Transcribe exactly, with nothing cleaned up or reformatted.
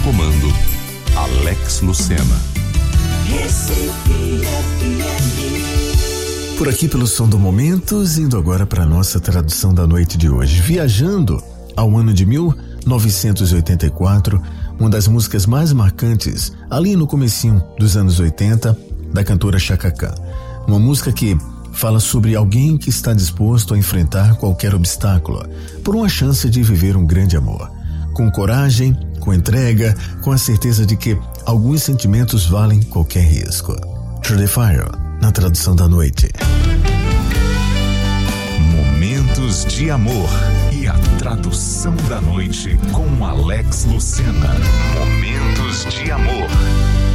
comando, Alex Lucena. Recife F M. Por aqui pelo Som do Momentos, indo agora para a nossa tradução da noite de hoje. Viajando ao ano de mil novecentos e oitenta e quatro, uma das músicas mais marcantes, ali no comecinho dos anos oitenta, da cantora Chaka Khan. Uma música que fala sobre alguém que está disposto a enfrentar qualquer obstáculo por uma chance de viver um grande amor. Com coragem, com entrega, com a certeza de que alguns sentimentos valem qualquer risco. Through the Fire, na tradução da noite. Momentos de amor e a tradução da noite com Alex Lucena. Momentos de amor.